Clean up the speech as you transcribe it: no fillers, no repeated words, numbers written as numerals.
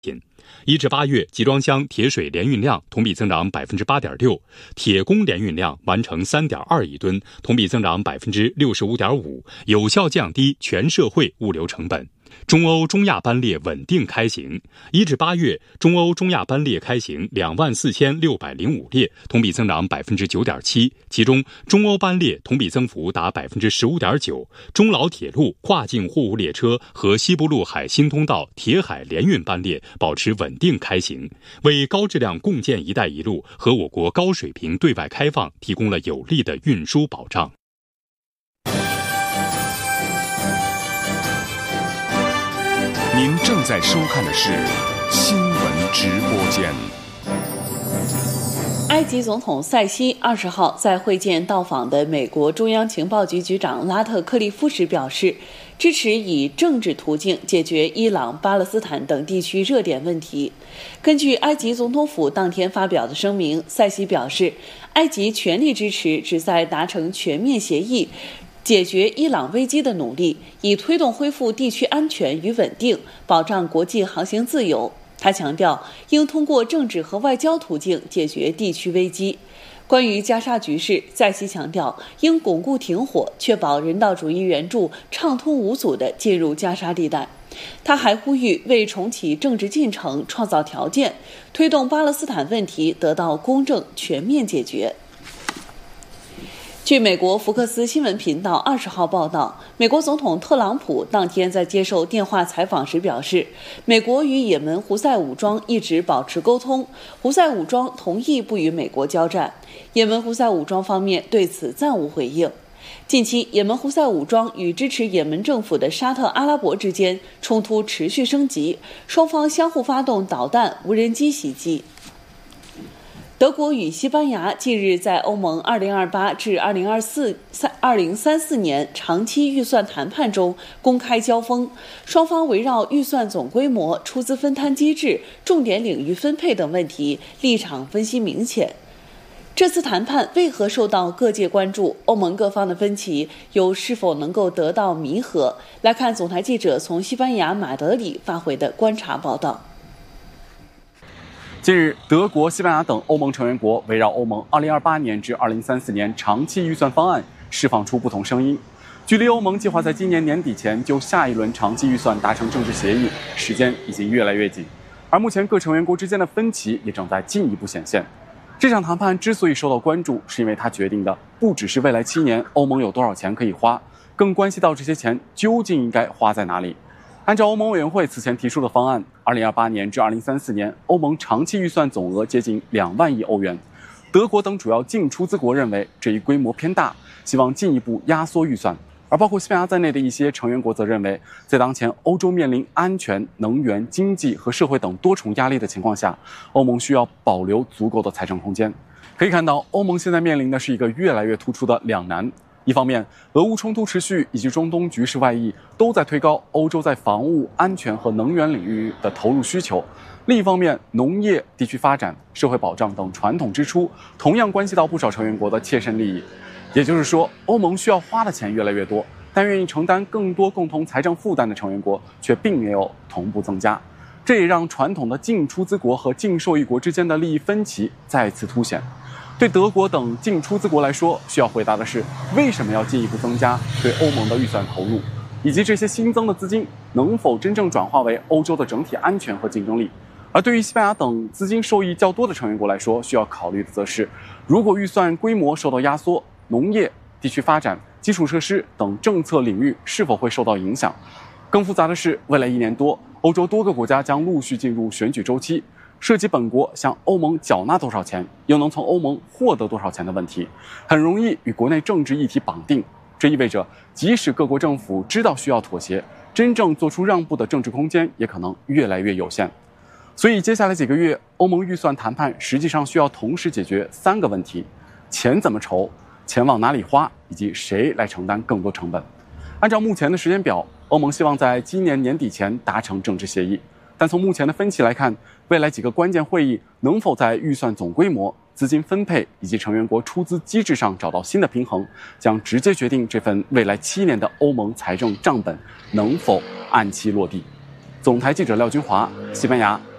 1至8月，集装箱铁水联运量同比增长 8.6%， 铁工联运量完成 3.2 亿吨，同比增长 65.5%， 有效降低全社会物流成本。中欧中亚班列稳定开行，1至8月，中欧中亚班列开行24605列，同比增长 9.7%， 其中中欧班列同比增幅达 15.9%， 中老铁路跨境货物列车和西部陆海新通道铁海联运班列保持稳定开行，为高质量共建“一带一路”和我国高水平对外开放提供了有力的运输保障。 您正在收看的是新闻直播间。 埃及总统塞西20号在会见到访的美国中央情报局局长拉特克利夫时表示，支持以政治途径解决伊朗、巴勒斯坦等地区热点问题。根据埃及总统府当天发表的声明，塞西表示，埃及全力支持旨在达成全面协议解决伊朗危机的努力，以推动恢复地区安全与稳定，保障国际航行自由。他强调，应通过政治和外交途径解决地区危机。关于加沙局势，塞西强调，应巩固停火，确保人道主义援助畅通无阻地进入加沙地带。他还呼吁为重启政治进程创造条件，推动巴勒斯坦问题得到公正全面解决。据美国福克斯新闻频道20号报道，美国总统特朗普当天在接受电话采访时表示，美国与也门胡塞武装一直保持沟通，胡塞武装同意不与美国交战，也门胡塞武装方面对此暂无回应。近期，也门胡塞武装与支持也门政府的沙特阿拉伯之间冲突持续升级，双方相互发动导弹、无人机袭击。德国与西班牙近日在欧盟2028至2034年长期预算谈判中公开交锋，双方围绕预算总规模、出资分摊机制、重点领域分配等问题立场分析明显。这次谈判为何受到各界关注？欧盟各方的分歧又是否能够得到弥合？来看总台记者从西班牙马德里发回的观察报道。 近日，德国、西班牙等欧盟成员国围绕欧盟2028年至2034年长期预算方案释放出不同声音。距离欧盟计划在今年年底前就下一轮长期预算达成政治协议，时间已经越来越紧。而目前各成员国之间的分歧也正在进一步显现。这场谈判之所以受到关注，是因为它决定的不只是未来7年欧盟有多少钱可以花，更关系到这些钱究竟应该花在哪里。按照欧盟委员会此前提出的方案，2028年至2034年，欧盟长期预算总额接近2万亿欧元。德国等主要净出资国认为这一规模偏大，希望进一步压缩预算。而包括西班牙在内的一些成员国则认为，在当前欧洲面临安全、能源、经济和社会等多重压力的情况下，欧盟需要保留足够的财政空间。可以看到，欧盟现在面临的是一个越来越突出的两难。一方面，俄乌冲突持续以及中东局势外溢都在推高欧洲在防务、安全和能源领域的投入需求；另一方面，农业、地区发展、社会保障等传统支出同样关系到不少成员国的切身利益。也就是说，欧盟需要花的钱越来越多，但愿意承担更多共同财政负担的成员国却并没有同步增加。这也让传统的净出资国和净受益国之间的利益分歧再次凸显。对德国等净出资国来说，需要回答的是为什么要进一步增加对欧盟的预算投入，以及这些新增的资金能否真正转化为欧洲的整体安全和竞争力。而对于西班牙等资金受益较多的成员国来说，需要考虑的则是，如果预算规模受到压缩，农业、地区发展、基础设施等政策领域是否会受到影响。更复杂的是，未来1年多，欧洲多个国家将陆续进入选举周期，涉及本国向欧盟缴纳多少钱，又能从欧盟获得多少钱的问题，很容易与国内政治议题绑定。这意味着，即使各国政府知道需要妥协，真正做出让步的政治空间也可能越来越有限。所以接下来几个月，欧盟预算谈判实际上需要同时解决3个问题：钱怎么筹，钱往哪里花，以及谁来承担更多成本。按照目前的时间表，欧盟希望在今年年底前达成政治协议。但从目前的分歧来看，未来几个关键会议能否在预算总规模、资金分配以及成员国出资机制上找到新的平衡，将直接决定这份未来7年的欧盟财政账本能否按期落地。 总台记者廖军华，西班牙。